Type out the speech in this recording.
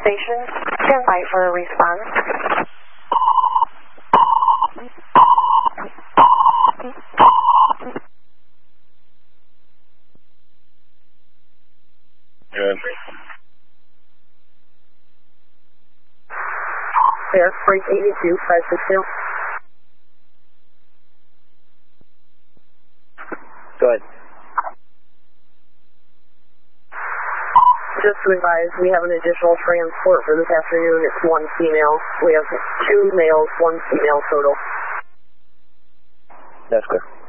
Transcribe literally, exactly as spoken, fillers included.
station. Stand by for a response. Good. Fair, break eighty-two, five six two. Go ahead. Just to advise, we have an additional transport for this afternoon. It's one female. We have two males, one female total. That's good.